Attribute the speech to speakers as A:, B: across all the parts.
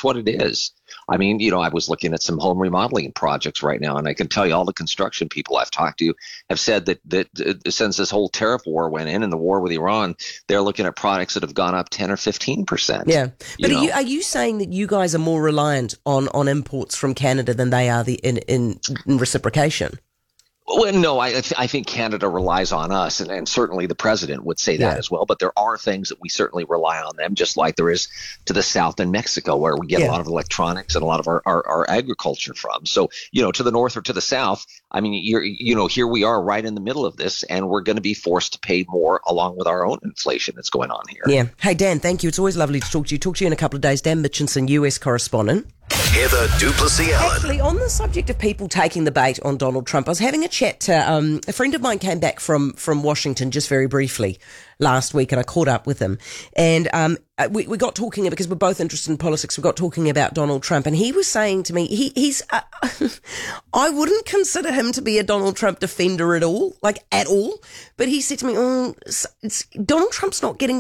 A: what it is. I mean, I was looking at some home remodeling projects right now, and I can tell you all the construction people I've talked to have said that since this whole tariff war went in and the war with Iran, they're looking at products that have gone up 10 or 15%.
B: Yeah. But are you saying that you guys are more reliant on imports from Canada than they are in reciprocation?
A: Well, no, I think Canada relies on us, and certainly the president would say that as well. But there are things that we certainly rely on them, just like there is to the south in Mexico, where we get a lot of electronics and a lot of our agriculture from. So, to the north or to the south, I mean, here we are right in the middle of this, and we're going to be forced to pay more along with our own inflation that's going on here.
B: Yeah. Hey, Dan, thank you. It's always lovely to talk to you. Talk to you in a couple of days. Dan Mitchinson, US correspondent.
C: Heather du Plessis-Allen.
B: Actually, on the subject of people taking the bait on Donald Trump, I was having a chat to a friend of mine came back from Washington just very briefly last week, and I caught up with him. And we got talking, because we're both interested in politics, we got talking about Donald Trump, and he was saying to me, he's I wouldn't consider him to be a Donald Trump defender at all, but he said to me, Donald Trump's not getting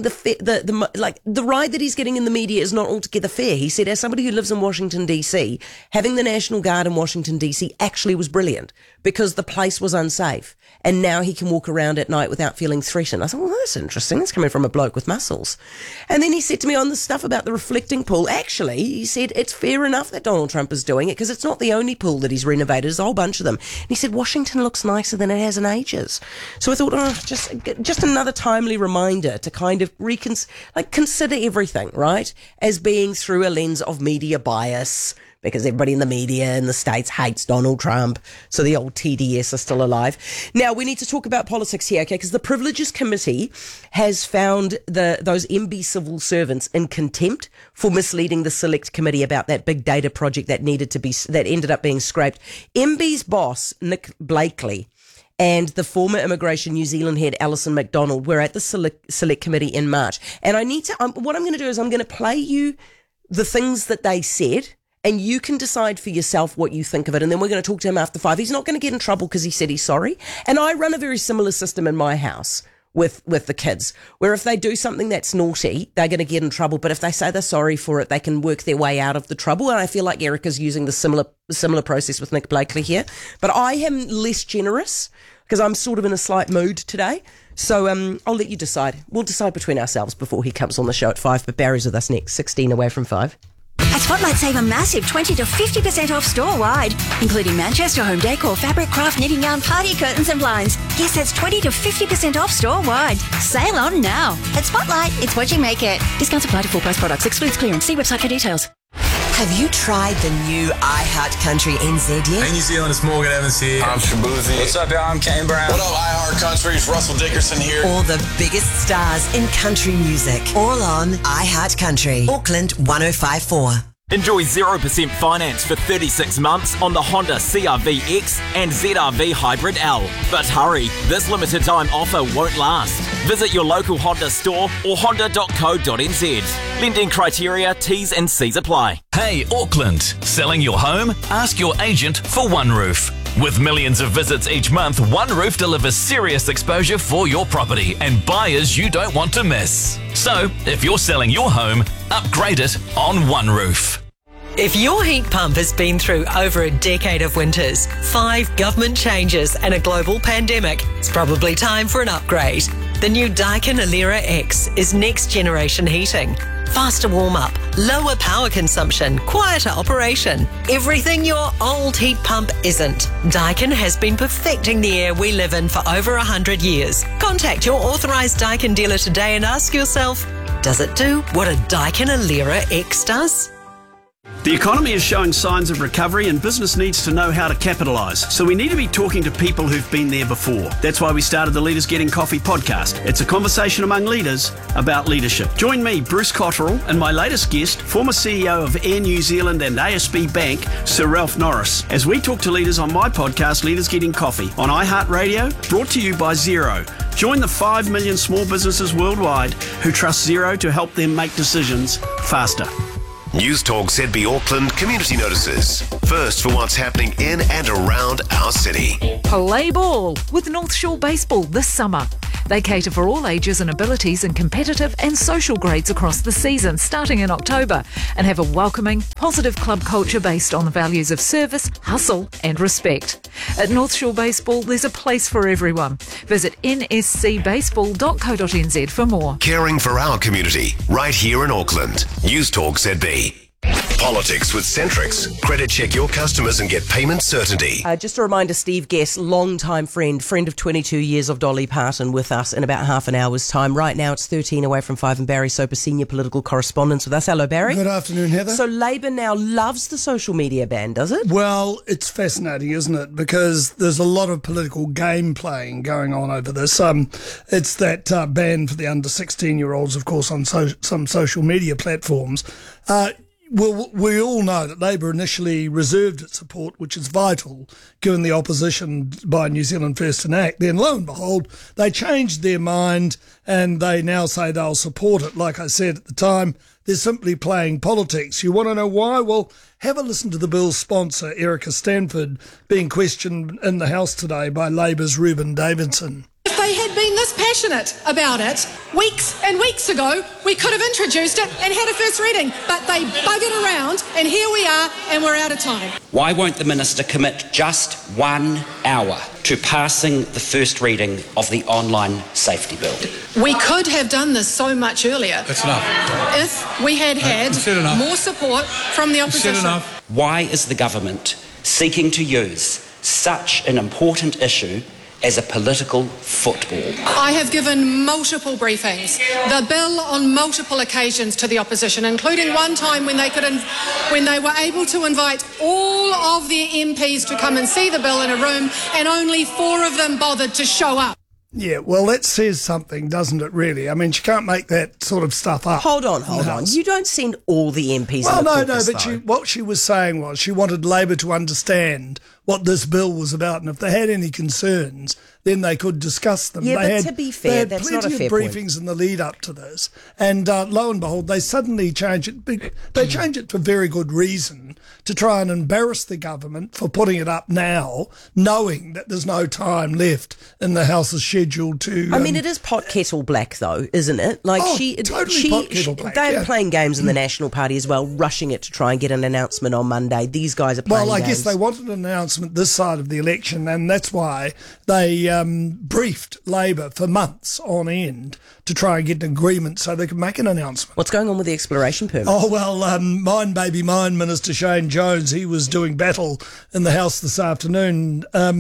B: the ride that he's getting in the media is not altogether fair. He said, as somebody who lives in Washington, D.C., having the National Guard in Washington, D.C. actually was brilliant, because the place was unsafe, and now he can walk around at night without feeling threatened. I thought, well, that's interesting. That's coming from a bloke with muscles. And then he said to me on the stuff about the reflecting pool, actually, he said, it's fair enough that Donald Trump is doing it, because it's not the only pool that he's renovated. There's a whole bunch of them. And he said, Washington looks nicer than it has in ages. So I thought, just another timely reminder to kind of consider everything, right, as being through a lens of media bias, because everybody in the media in the States hates Donald Trump. So the old TDS are still alive. Now, we need to talk about politics here, okay? Because the Privileges Committee has found those MB civil servants in contempt for misleading the Select Committee about that big data project that ended up being scrapped. MB's boss, Nick Blakely, and the former Immigration New Zealand head, Alison MacDonald, were at the Select Committee in March. And what I'm going to do is I'm going to play you the things that they said, and you can decide for yourself what you think of it. And then we're going to talk to him after 5. He's not going to get in trouble because he said he's sorry. And I run a very similar system in my house with the kids, where if they do something that's naughty, they're going to get in trouble. But if they say they're sorry for it, they can work their way out of the trouble. And I feel like Erica's using the similar process with Nick Blakely here. But I am less generous because I'm sort of in a slight mood today. So I'll let you decide. We'll decide between ourselves before he comes on the show at 5. But Barry's with us next, 16 away from 5.
D: At Spotlight, save a massive 20 to 50% off store-wide, including Manchester home decor, fabric, craft, knitting yarn, party curtains and blinds. Yes, that's 20 to 50% off store-wide. Sail on now. At Spotlight, it's what you make it. Discounts apply to full-price products. Excludes clearance. See website for details.
E: Have you tried the new iHeart Country NZ yet?
F: Hey, New Zealand, it's Morgan Evans here.
G: I'm Shabuzi.
F: What's up, y'all? I'm Kane Brown.
G: What up, iHeart Country? It's Russell Dickerson here.
E: All the biggest stars in country music. All on iHeart Country. Auckland 1054.
H: Enjoy 0% finance for 36 months on the Honda CR-V X and ZR-V Hybrid L. But hurry, this limited time offer won't last. Visit your local Honda store or honda.co.nz. Lending criteria, T's and C's apply.
I: Hey, Auckland, selling your home? Ask your agent for OneRoof. With millions of visits each month, OneRoof delivers serious exposure for your property and buyers you don't want to miss. So, if you're selling your home, upgrade it on OneRoof.
J: If your heat pump has been through over a decade of winters, 5 government changes and a global pandemic, it's probably time for an upgrade. The new Daikin Alera X is next generation heating. Faster warm-up, lower power consumption, quieter operation. Everything your old heat pump isn't. Daikin has been perfecting the air we live in for over 100 years. Contact your authorised Daikin dealer today and ask yourself, does it do what a Daikin Alera X does?
K: The economy is showing signs of recovery and business needs to know how to capitalise. So we need to be talking to people who've been there before. That's why we started the Leaders Getting Coffee podcast. It's a conversation among leaders about leadership. Join me, Bruce Cotterill, and my latest guest, former CEO of Air New Zealand and ASB Bank, Sir Ralph Norris, as we talk to leaders on my podcast, Leaders Getting Coffee, on iHeartRadio, brought to you by Xero. Join the 5 million small businesses worldwide who trust Xero to help them make decisions faster.
C: News Talk ZB Auckland community notices. First for what's happening in and around our city.
L: Play ball with North Shore Baseball this summer. They cater for all ages and abilities in competitive and social grades across the season, starting in October, and have a welcoming, positive club culture based on the values of service, hustle and respect. At North Shore Baseball, there's a place for everyone. Visit nscbaseball.co.nz for more.
C: Caring for our community, right here in Auckland. News Talk ZB. Politics with Centrix. Credit check your customers and get payment certainty.
B: Just a reminder, Steve Guest, long-time friend of 22 years of Dolly Parton, with us in about half an hour's time. Right now it's 13 away from 5 and Barry Soper, senior political correspondent with us. Hello, Barry.
M: Good afternoon, Heather.
B: So Labour now loves the social media ban, does it?
M: Well, it's fascinating, isn't it? Because there's a lot of political game playing going on over this. It's that ban for the under 16-year-olds, of course, on some social media platforms. Well, we all know that Labour initially reserved its support, which is vital, given the opposition by New Zealand First and ACT. Then, lo and behold, they changed their mind and they now say they'll support it. Like I said at the time, they're simply playing politics. You want to know why? Well, have a listen to the bill's sponsor, Erica Stanford, being questioned in the House today by Labour's Reuben Davidson.
N: If they had been this passionate about it weeks and weeks ago, we could have introduced it and had a first reading. But they buggered around, and here we are, and we're out of time.
O: Why won't the Minister commit just 1 hour to passing the first reading of the online safety bill?
N: We could have done this so much earlier.
F: That's enough.
N: If we had more support from the opposition.
F: That's enough.
O: Why is the government seeking to use such an important issue as a political football?
N: I have given multiple briefings, the bill on multiple occasions to the opposition, including one time when they were able to invite all of their MPs to come and see the bill in a room, and only 4 of them bothered to show up.
M: Yeah, well, that says something, doesn't it, really? I mean, she can't make that sort of stuff up.
B: Hold on. You don't send all the MPs
M: Well,
B: in the
M: no,
B: caucus,
M: but what she was saying was she wanted Labour to understand what this bill was about, and if they had any concerns, then they could discuss them.
B: Yeah,
M: they
B: but to be fair, that's not a fair
M: plenty of
B: point.
M: briefings in the lead up to this, and lo and behold, they suddenly change it. They change it for very good reason, to try and embarrass the government for putting it up now, knowing that there's no time left in the House's schedule to...
B: I mean, it is pot kettle black, though, isn't it? Like
M: totally pot kettle black,
B: they're
M: yeah.
B: playing games in the National Party as well, rushing it to try and get an announcement on Monday. These guys are playing
M: Well, I
B: games.
M: guess they wanted an announcement this side of the election, and that's why they briefed Labour for months on end to try and get an agreement so they could make an announcement.
B: What's going on with the exploration permit?
M: Oh, well, Mine Baby Mine Minister Shane Jones, he was doing battle in the House this afternoon,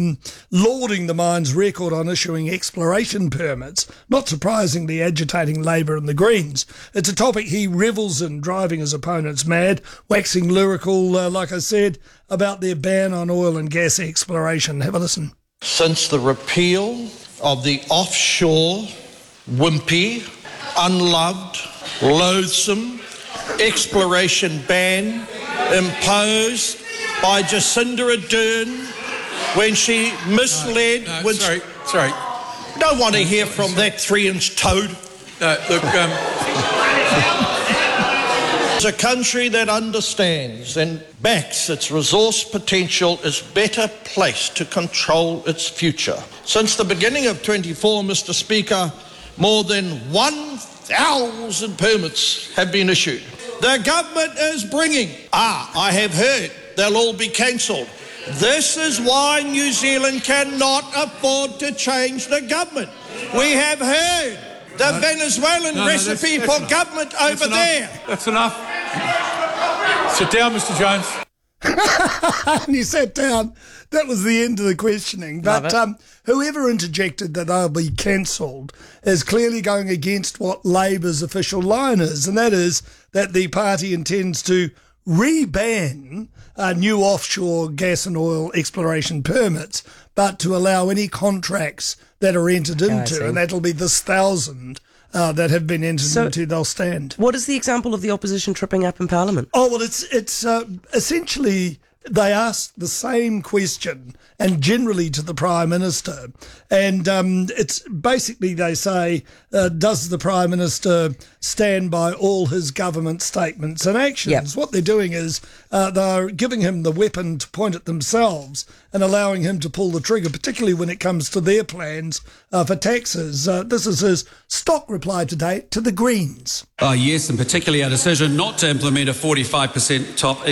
M: lauding the mine's record on issuing exploration permits, not surprisingly agitating Labour and the Greens. It's a topic he revels in, driving his opponents mad, waxing lyrical, like I said, about their ban on oil and gas exploration. Have a listen.
P: Since the repeal of the offshore, wimpy, unloved, loathsome exploration ban imposed by Jacinda Ardern when she misled...
F: Sorry.
P: Don't want to hear from that 3-inch toad. It's a country that understands and backs its resource potential is better placed to control its future. Since the beginning of 24, Mr. Speaker, more than 1,000 permits have been issued. The government is bringing... I have heard they'll all be cancelled. This is why New Zealand cannot afford to change the government. We have heard the Venezuelan recipe for government over there.
F: That's enough. Sit down, Mr. Jones.
M: And he sat down. That was the end of the questioning. But whoever interjected that they'll be cancelled is clearly going against what Labour's official line is, and that is that the party intends to re-ban new offshore gas and oil exploration permits, but to allow any contracts that are entered into, and that'll be this 1,000 that have been entered into, they'll stand.
B: What is the example of the opposition tripping up in Parliament?
M: Oh, well, it's essentially they asked the same question, and generally to the Prime Minister. And it's basically, they say, does the Prime Minister stand by all his government statements and actions?
B: Yep.
M: What they're doing is they're giving him the weapon to point at themselves and allowing him to pull the trigger, particularly when it comes to their plans for taxes. This is his stock reply today to the Greens.
Q: Yes, and particularly our decision not to implement a 45% top